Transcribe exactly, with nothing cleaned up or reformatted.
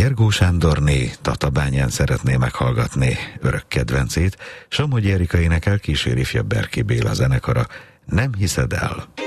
Gergó Sándorné Tatabányán szeretné meghallgatni örök kedvencét, Somogyi Erika énekel, kíséri Berki Béla zenekara. Nem hiszed el?